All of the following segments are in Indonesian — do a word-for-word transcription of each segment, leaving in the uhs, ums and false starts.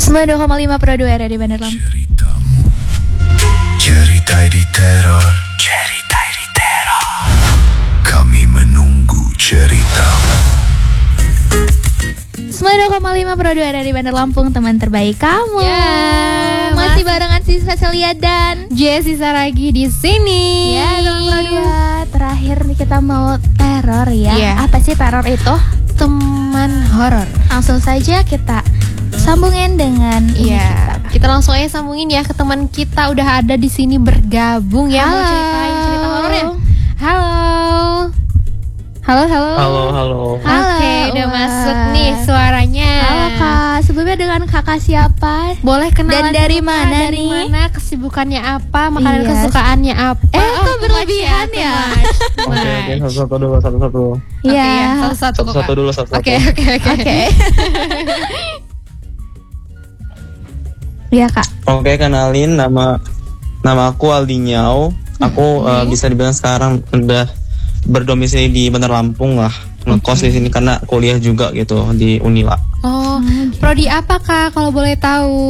sembilan puluh dua koma lima Pro dua R R I Bandar Lampung. Ceritamu, cerita di teror, cerita di teror. Kami menunggu ceritamu. sembilan puluh dua koma lima Pro dua R R I Bandar Lampung, teman terbaik kamu. Ya, masih barengan Sisa Celia dan Jessie Saragi di sini. ya, teman Pro dua. Terakhir nih kita mau teror ya. Iya. Apa sih teror itu? Teman horor. Langsung saja kita sambungin dengan ini Iya, kita langsung aja sambungin ya ke teman kita udah ada di sini bergabung ya. Halo. Mau ceritain cerita horornya. Halo. Halo, halo. Halo, halo. Halo, Oke, udah wah. masuk nih suaranya. Halo Kak, sebelumnya dengan kakak siapa? Boleh kenalan Dan dari dulu, Kak? mana dari nih? mana, kesibukannya apa, makanan Iya. kesukaannya apa? Eh, kok too much berlebihan ya? too much, too Oke, oke, much. satu-satu dulu, satu-satu. Oke, Iya. ya, satu-satu kok, Satu-satu Kak. dulu, satu-satu. Oke, oke, oke. Oke. Iya Kak. Oke, kenalin nama nama aku Aldi Nyau. Aku eh, bisa dibilang sekarang udah berdomisili di Bandar Lampung lah. Ngekos di sini karena kuliah juga gitu di Unila. Oh, prodi apa Kak kalau boleh tahu?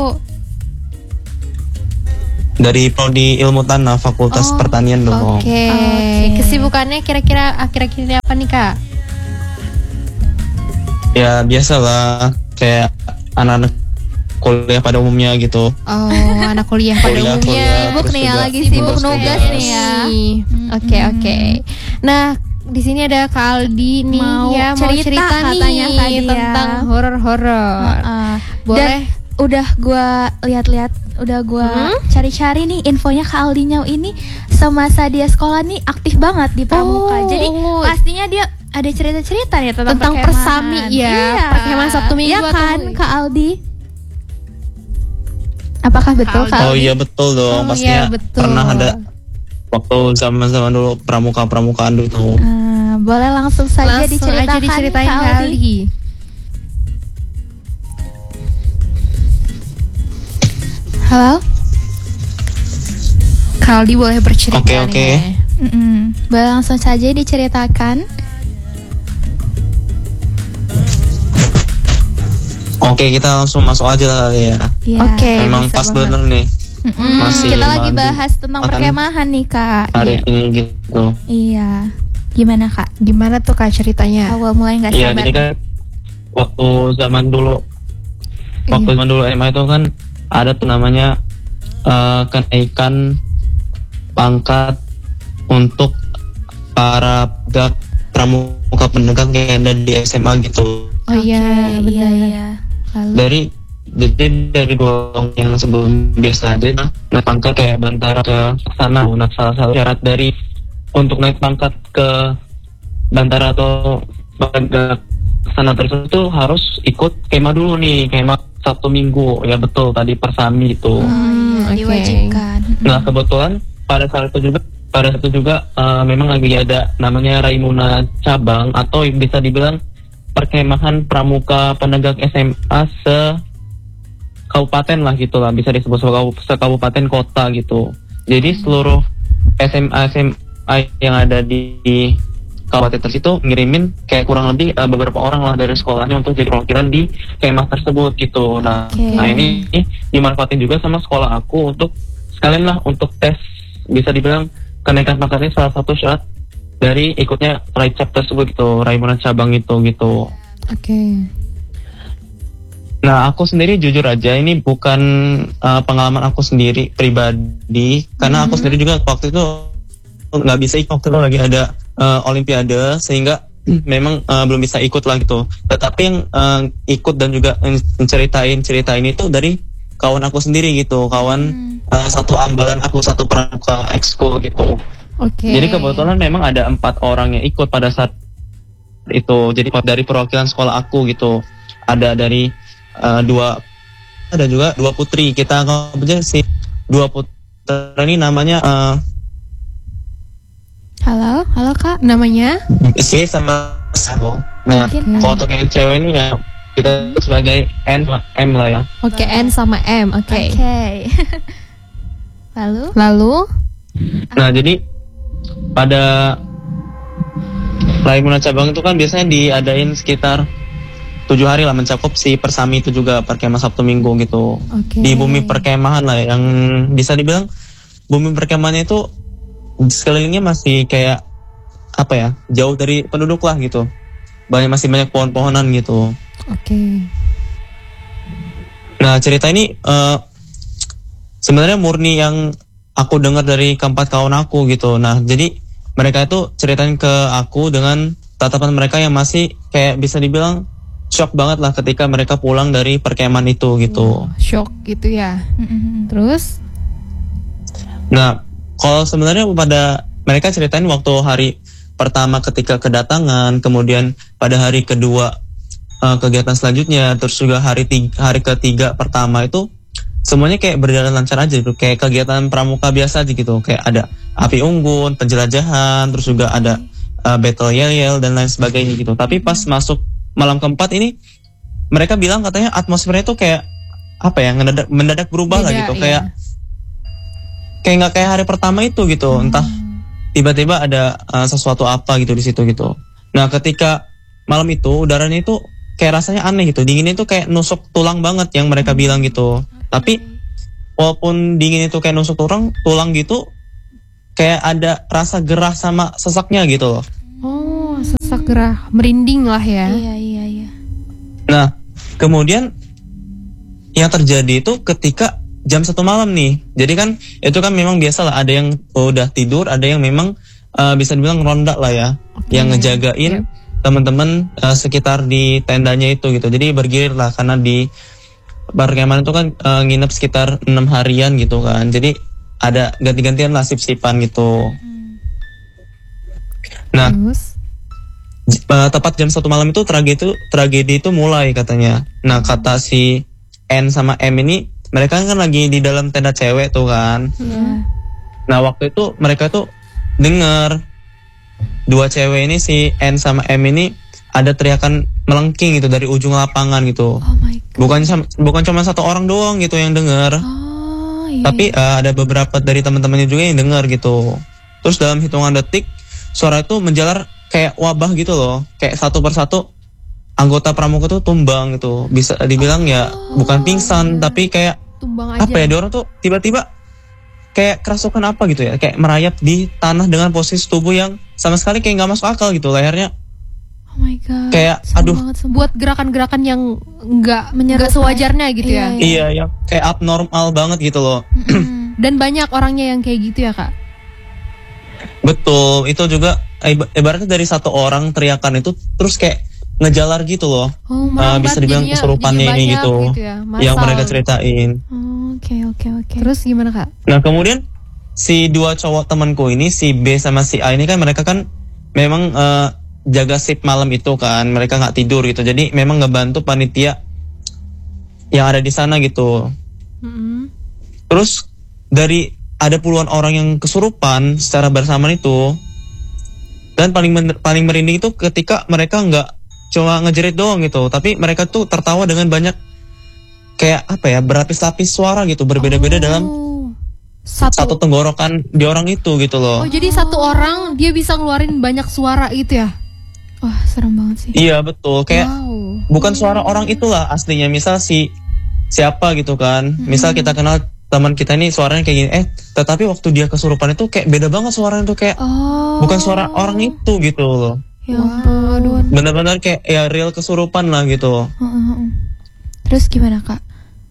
Dari prodi Ilmu Tanah Fakultas Oh, Pertanian dong. Oke. Oke. Kesibukannya kira-kira akhir-akhir ini apa nih Kak? Ya biasalah kayak anak-anak kuliah pada umumnya gitu. Oh, anak kuliah pada Kuliah, umumnya. kuliah, Sibuk terus nih ya, juga lagi sibuk tugas-tugas. nugas nih ya. Oke, oke. Nah, di sini ada Kak Aldi nih Mau ya mau cerita cerita katanya nih tadi ya. tentang horor-horor. Heeh. Boleh? Dan udah gua lihat-lihat, udah gua Hmm? cari-cari nih infonya Kak Aldi Nyau ini semasa dia sekolah nih aktif banget di Pramuka. Oh. Jadi pastinya dia ada cerita-cerita nih tentang, Tentang perkemahan. persami ya, Iya. perkemahan Sabtu Minggu Iya atau- kan Kak Aldi? Apakah betul Kak Oh Aldi? iya betul Oh, dong, pastinya iya, betul. pernah ada waktu zaman-zaman dulu pramuka-pramukaan dulu. Ah, boleh langsung saja Langsung diceritakan aja diceritain Kak Kak Aldi. Aldi. Halo? Kak Aldi boleh bercerita Oke, nih. oke. Mm-mm. Boleh langsung saja diceritakan. Oke, kita langsung masuk aja lah ya. Iya. Oke. Emang bisa pas banget. bener nih Mm-mm. Masih Kita lagi mandi. bahas tentang Makan. perkemahan nih Kak. hari Iya. ini gitu. Iya. Gimana Kak? Gimana tuh Kak ceritanya? Awal mulai nggak Iya, sabar. jadi kan waktu zaman dulu, waktu Iya. zaman dulu M A itu kan ada tuh namanya eh, kenaikan pangkat untuk para penegak pramuka penegak yang ada di S M A gitu. Oh iya, Oke, iya benar. iya. Lalu Dari jadi dari golong yang sebelum biasa ada nah, naik pangkat kayak bantara ke sana. Nah, salah satu syarat dari untuk naik pangkat ke bantara atau ke sana tersebut tuh harus ikut kemah dulu nih, kemah Sabtu Minggu. Ya betul tadi persami itu. oh, iya, oke. diwajibkan. Nah kebetulan pada saat itu juga pada saat itu juga eh, memang lagi ada namanya Raimuna cabang atau bisa dibilang perkemahan pramuka penegak S M A se kabupaten lah gitu lah, bisa disebut se kabupaten kota gitu. Jadi seluruh S M A S M A yang ada di, di kabupaten tersebut ngirimin kayak kurang lebih eh, beberapa orang lah dari sekolahnya untuk jadi perwakilan di kemah tersebut gitu. Nah, Oke. nah ini, ini dimanfaatin juga sama sekolah aku untuk sekalian lah untuk tes, bisa dibilang kenaikan pangkatnya salah satu syarat dari ikutnya Raicap tersebut gitu, Raimuna cabang itu gitu. Oke. Nah aku sendiri jujur aja ini bukan uh, pengalaman aku sendiri pribadi, karena aku sendiri juga waktu itu nggak bisa ikut, waktu itu lagi ada uh, Olimpiade sehingga memang uh, belum bisa ikut lah gitu. Tetapi yang uh, ikut dan juga menceritain cerita ini tuh dari kawan aku sendiri gitu, kawan uh, satu ambalan aku, satu pramuka ekskul gitu. Oke. Jadi kebetulan memang ada empat orang yang ikut pada saat itu. Jadi dari perwakilan sekolah aku gitu, ada dari uh, dua ada juga dua putri. Kita anggap aja si dua putra ini namanya uh, Halo, halo Kak. Namanya? C sama Sabo. Nah, Mungkin kalau untuk yang cewek ini ya kita sebagai N sama M lah ya. Oke, N sama M. Oke. Oke. Lalu? Lalu? Nah, jadi pada Raimuna cabang itu kan biasanya diadain sekitar tujuh hari lah mencakup si Persami itu juga perkemahan Sabtu Minggu gitu. Oke. Di bumi perkemahan lah yang bisa dibilang bumi perkemahannya itu sekelilingnya masih kayak apa ya, jauh dari penduduk lah gitu. Banyak masih banyak pohon-pohonan gitu. Oke. Nah cerita ini uh, sebenarnya murni yang aku dengar dari keempat kawan aku gitu. Nah jadi mereka itu ceritain ke aku dengan tatapan mereka yang masih kayak bisa dibilang shock banget lah ketika mereka pulang dari perkemahan itu gitu. Wow, shock gitu ya. Mm-mm. Terus? Nah kalau sebenarnya pada mereka ceritain waktu hari pertama ketika kedatangan, kemudian pada hari kedua uh, kegiatan selanjutnya, terus juga hari tiga, hari ketiga pertama itu semuanya kayak berjalan lancar aja gitu, kayak kegiatan pramuka biasa aja gitu, kayak ada api unggun, penjelajahan, terus juga ada uh, battle yel-yel dan lain sebagainya gitu. Tapi pas masuk malam keempat ini, mereka bilang katanya atmosfernya tuh kayak apa ya, mendadak, mendadak berubah Beda, lah gitu, iya. kayak kayak nggak kayak hari pertama itu gitu, Hmm. entah tiba-tiba ada uh, sesuatu apa gitu di situ gitu. Nah ketika malam itu udaranya itu kayak rasanya aneh gitu, dinginnya itu kayak nusuk tulang banget yang mereka bilang gitu. Tapi walaupun dingin itu kayak nusuk tulang, tulang gitu, kayak ada rasa gerah sama sesaknya gitu loh. Oh, sesak gerah, merinding lah ya. Iya iya iya. Nah kemudian yang terjadi itu ketika jam satu malam nih. Jadi kan itu kan memang biasa lah, ada yang udah tidur, ada yang memang uh, bisa dibilang ronda lah ya, Oke. yang ngejagain Yep. teman-teman uh, sekitar di tendanya itu gitu. Jadi bergilir lah karena di perkemahan itu kan uh, nginep sekitar enam harian gitu kan. Jadi ada ganti-gantian lah sip-sipan gitu. Nah Terus? j- uh, tepat jam satu malam itu tragedi itu tragedi itu mulai katanya. Nah kata si N sama M ini, mereka kan lagi di dalam tenda cewek tuh kan. Iya. Nah waktu itu mereka tuh dengar dua cewek ini, si N sama M ini ada teriakan melengking gitu dari ujung lapangan gitu. Oh my god. Bukan sam- bukan cuma satu orang doang gitu yang dengar, Oh iya. tapi uh, ada beberapa dari teman-temannya juga yang dengar gitu. Terus dalam hitungan detik suara itu menjalar kayak wabah gitu loh, kayak satu persatu anggota pramuka tuh tumbang gitu. Bisa dibilang ya bukan pingsan, tapi kayak Tumbang aja. apa ya, dia orang tuh tiba-tiba kayak kerasukan apa gitu ya, kayak merayap di tanah dengan posisi tubuh yang sama sekali kayak nggak masuk akal gitu, lehernya Oh my god. kayak, Serem aduh. banget, sumpah. Buat gerakan-gerakan yang nggak Menyerupai. nggak sewajarnya gitu ya. Iya, iya yang kayak abnormal banget gitu loh. Mm-mm. Dan banyak orangnya yang kayak gitu ya kak. Betul, itu juga iba- ibaratnya dari satu orang teriakan itu terus kayak ngejalar gitu loh. Oh, Uh, bisa merambat dibilang jadinya- kesurupannya jadi ini banyak gitu, ya, yang massal. mereka ceritain. Oh, Oke oke oke. Terus gimana kak? Nah kemudian si dua cowok temanku ini, si B sama si A ini kan mereka kan memang eh, jaga shift malam itu kan, mereka nggak tidur gitu, jadi memang ngebantu panitia yang ada di sana gitu. Mm-mm. Terus dari ada puluhan orang yang kesurupan secara bersamaan itu, dan paling men- paling merinding itu ketika mereka nggak cuma ngejerit doang gitu, tapi mereka tuh tertawa dengan banyak kayak apa ya, berlapis-lapis suara gitu, berbeda-beda dalam Oh, satu. satu tenggorokan di orang itu gitu loh. Oh jadi satu orang dia bisa ngeluarin banyak suara gitu ya? Wah serem banget sih. Iya betul, kayak Wow. bukan suara orang itulah aslinya. Misal si siapa gitu kan, misal kita kenal teman kita ini suaranya kayak gini, eh tetapi waktu dia kesurupan itu kayak beda banget suaranya tuh, kayak Oh. bukan suara orang itu gitu loh. Ya Wow. ampun. Benar-benar kayak ya real kesurupan lah gitu. Heeh, heeh. Terus gimana kak?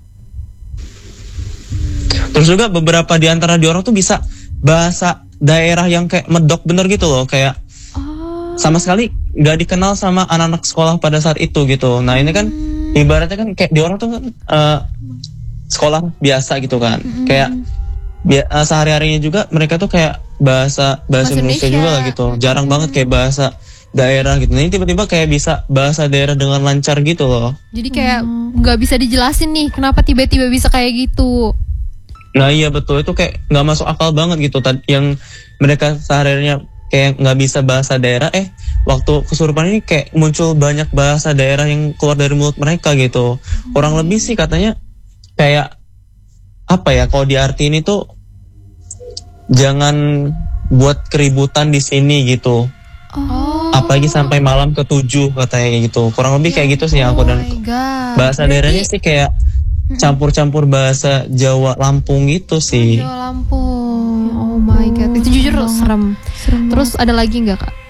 Terus juga beberapa di antara di orang tuh bisa bahasa daerah yang kayak medok bener gitu loh, kayak Oh. sama sekali nggak dikenal sama anak-anak sekolah pada saat itu gitu. Nah ini kan ibaratnya kan kayak di orang tuh kan eh, sekolah biasa gitu kan, kayak bi- eh, sehari-harinya juga mereka tuh kayak bahasa bahasa Bahasa Indonesia, Indonesia. juga lah gitu, jarang banget kayak bahasa daerah gitu. Nah ini tiba-tiba kayak bisa bahasa daerah dengan lancar gitu loh. Jadi kayak nggak bisa dijelasin nih kenapa tiba-tiba bisa kayak gitu. Nah iya betul, itu kayak nggak masuk akal banget gitu. Tad- yang mereka sehari-harinya kayak nggak bisa bahasa daerah, eh waktu kesurupan ini kayak muncul banyak bahasa daerah yang keluar dari mulut mereka gitu. Kurang lebih sih katanya kayak apa ya, kalau diartiin itu jangan buat keributan di sini gitu. Oh. apalagi sampai malam ketujuh katanya gitu. Kurang lebih kayak gitu sih yang aku dan Oh my god. bahasa daerahnya sih kayak campur-campur bahasa Jawa Lampung gitu sih. Jawa Lampung. Oh my god. Itu jujur serem. Serem Terus ada lagi nggak kak?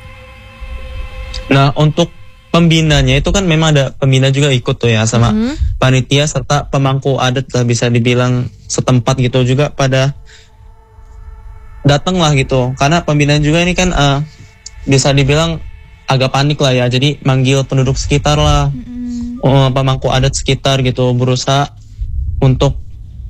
Nah untuk pembinanya itu kan memang ada pembina juga ikut tuh ya sama Mhm. panitia serta pemangku adat lah bisa dibilang setempat gitu juga pada datang lah gitu. Karena pembinaan juga ini kan eh, bisa dibilang agak panik lah ya. Jadi manggil penduduk sekitar lah, eh, pemangku adat sekitar gitu berusaha untuk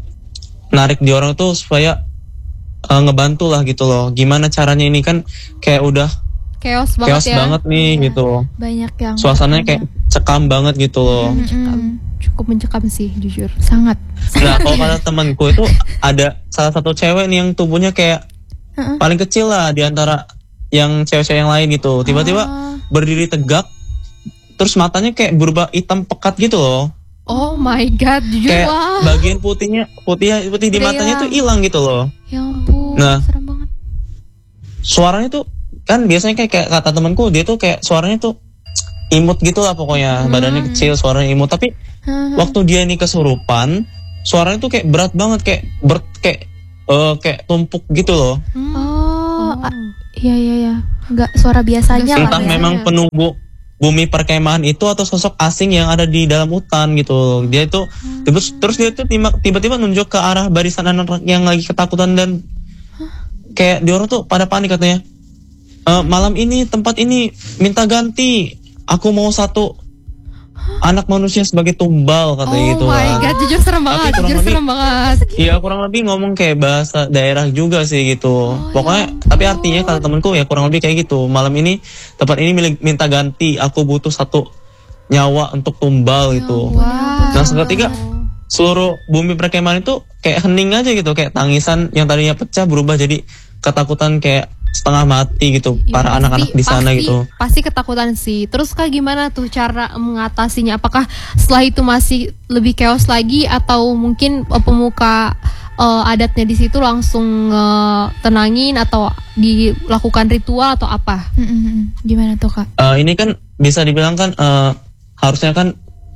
narik di orang tuh supaya eh, ngebantu lah gitu loh. Gimana caranya ini kan kayak udah Chaos banget chaos ya. banget nih gitu. Banyak yang Suasananya kayak cekam banget gitu loh. Mm-mm. Cukup mencekam sih jujur. sangat. Nah kalau kata temanku itu ada salah satu cewek nih yang tubuhnya kayak Heeh. paling kecil lah di antara yang cewek-cewek yang lain gitu. Tiba-tiba Ah. berdiri tegak, terus matanya kayak berubah hitam pekat gitu loh. Oh my god, jujur Kayak wah. bagian putihnya, putih putih di Udah matanya hilang. tuh hilang gitu loh. Ya ampun, Nah. serem banget. Suaranya tuh kan biasanya kayak, kayak kata temanku dia tuh kayak suaranya tuh imut gitu lah pokoknya. Hmm. Badannya kecil, suaranya imut. Tapi Heeh. waktu dia ini kesurupan, suaranya tuh kayak berat banget, kayak ber kayak eh, kayak tumpuk gitu loh. Hmm. Oh, Oh. ah, iya iya iya. Enggak suara biasanya Nggak lah Entah ya. memang penunggu bumi perkemahan itu atau sosok asing yang ada di dalam hutan gitu. Dia itu terus terus dia tuh tiba- tiba-tiba nunjuk ke arah barisan anak yang lagi ketakutan dan kayak dia orang tuh pada panik katanya. "E, malam ini tempat ini minta ganti. Aku mau satu anak manusia sebagai tumbal," katanya Oh gitu my kan. god, jujur serem banget, kurang jujur lebih- serem banget. Iya kurang lebih ngomong kayak bahasa daerah juga sih gitu. Pokoknya tapi artinya kata temanku ya kurang lebih kayak gitu. Malam ini tempat ini milik minta ganti. Aku butuh satu nyawa untuk tumbal gitu. Wow. Nah seketika seluruh bumi perkemahan itu kayak hening aja gitu. Kayak tangisan yang tadinya pecah berubah jadi ketakutan kayak setengah mati gitu. Ya, Para pasti- anak-anak di sana pasti- gitu. Pasti ketakutan sih. Terus kak gimana tuh cara mengatasinya? Apakah setelah itu masih lebih chaos lagi atau mungkin eh, pemuka eh, adatnya di situ langsung eh, tenangin atau dilakukan ritual atau apa? Mm-mm. Gimana tuh kak? Eh, ini kan bisa dibilang kan eh, harusnya kan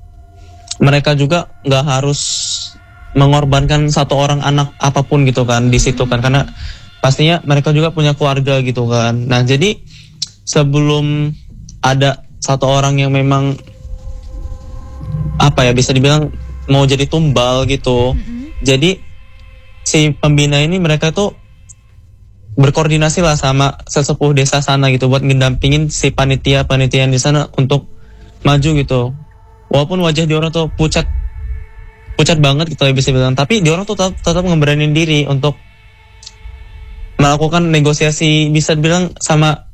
mereka juga nggak harus mengorbankan satu orang anak apapun gitu kan di situ kan karena pastinya mereka juga punya keluarga gitu kan. Nah jadi sebelum ada satu orang yang memang apa ya bisa dibilang mau jadi tumbal gitu, jadi si pembina ini mereka tuh berkoordinasi lah sama sesepuh desa sana gitu buat ngedampingin si panitia-panitia yang di sana untuk maju gitu. Walaupun wajah dia orang tuh pucat pucat banget gitu ya bisa bilang, tapi dia orang tuh tetap, tetap ngeberanin diri untuk melakukan negosiasi bisa dibilang sama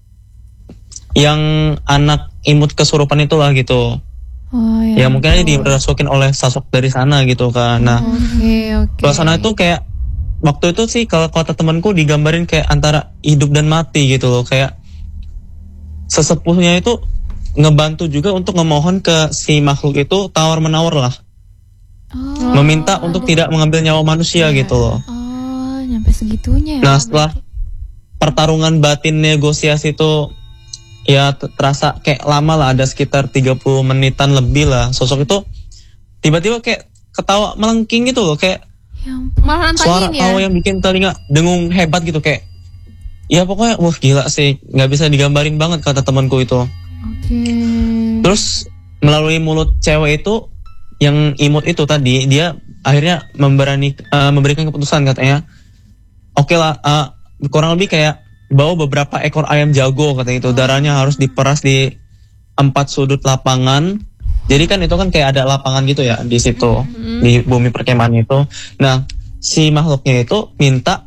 yang anak imut kesurupan itulah gitu. Oh Ya mungkin aja dirasukin oleh sosok dari sana gitu kan. Nah Oke oke. suasana itu kayak waktu itu sih kalau kata temanku digambarin kayak antara hidup dan mati gitu loh. Kayak sesepuhnya itu ngebantu juga untuk ngemohon ke si makhluk itu tawar menawar lah, Oh, meminta untuk tidak mengambil nyawa manusia gitu loh. oh, nyampe segitunya ya. Nah setelah pertarungan batin negosiasi itu ya t- terasa kayak lama lah, ada sekitar tiga puluh menitan lebih lah. Sosok itu tiba-tiba kayak ketawa melengking gitu loh, kayak Ya ampun. Malah suara nantangin ya. tawa yang bikin telinga dengung hebat gitu. Kayak ya pokoknya wah gila sih, nggak bisa digambarin banget kata temanku itu. Oke. Terus melalui mulut cewek itu yang imut itu tadi, dia akhirnya memberani eh, memberikan keputusan katanya, oke lah eh, kurang lebih kayak bawa beberapa ekor ayam jago katanya itu, darahnya harus diperas di empat sudut lapangan. Jadi kan itu kan kayak ada lapangan gitu ya di situ di bumi perkemahan itu. Nah si makhluknya itu minta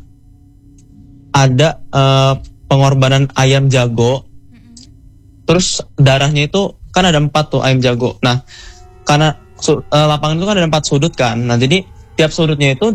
ada eh, pengorbanan ayam jago. Terus darahnya itu kan ada empat tuh ayam jago. Nah karena su- eh, lapangan itu kan ada empat sudut kan. Nah jadi tiap sudutnya itu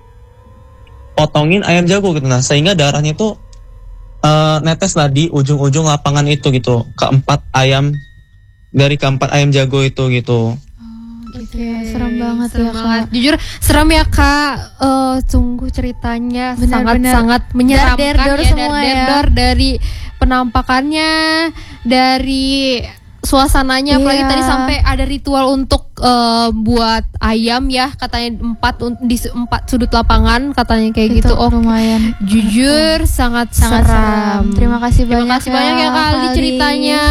dipotongin ayam jago gitu. Nah sehingga darahnya itu eh, netes lah di ujung-ujung lapangan itu gitu. Keempat ayam dari keempat ayam jago itu gitu. Gitu ya, serem banget Serem ya banget. kak. Jujur serem ya kak. Eh, sungguh ceritanya Benar-benar sangat-sangat menyeramkan dar-der-dor ya, semua ya. dar-der-dor dari penampakannya, dari suasananya, apalagi Iya. tadi sampai ada ritual untuk eh, buat ayam ya, katanya empat un- di se- empat sudut lapangan katanya kayak Itu gitu. Oh, lumayan. jujur sangat Sangat seram. seram. Terima kasih Terima banyak kasih banyak ya ya, Kak Aldi Kak Aldi. ceritanya.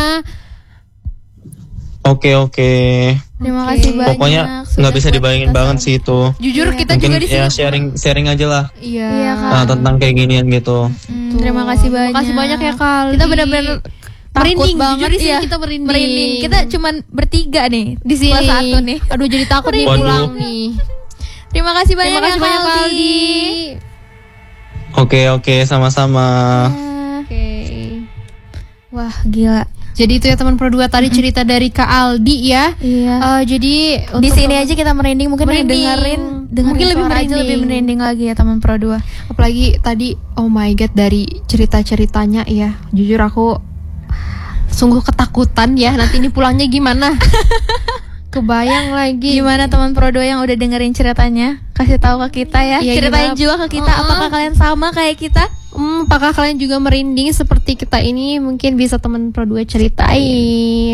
Oke oke. Terima Oke. kasih banyak. Pokoknya sudah nggak bisa buat dibayangin kita banget seram. sih itu. Jujur Iya. kita Mungkin juga di sini. ya sharing sharing aja lah Iya. Iya, Kak. nah, tentang kayak ginian gitu. Hmm, terima kasih banyak. Terima kasih banyak ya Kak Aldi. Kita benar-benar takut merinding, banget jujur di sini ya. kita merinding. Merinding. Kita cuman bertiga nih di sini. Plus satu nih. Aduh jadi takut nih Waduh. pulang nih. Terima kasih banyak Terima kasih ya, banyak Kak Kak Aldi. Aldi. Oke oke sama-sama. Ah, Oke. Wah, gila. Jadi itu ya teman Pro dua tadi cerita dari Kak Aldi ya. Iya. Eh, jadi Di untuk sini aja kita merinding, mungkin yang Merinding. dengerin dengerin Mungkin lebih suara aja merinding. lebih merinding lagi ya teman Pro dua. apalagi tadi oh my god dari cerita-ceritanya ya. Jujur aku sungguh ketakutan ya nanti ini pulangnya gimana. Kebayang lagi. Gimana teman Pro dua yang udah dengerin ceritanya? Kasih tahu ke kita ya. Iya, Ceritain gimana? juga ke kita Uh-uh. apakah kalian sama kayak kita? Hmm, apakah kalian juga merinding seperti kita ini? Mungkin bisa teman Pro dua ceritain.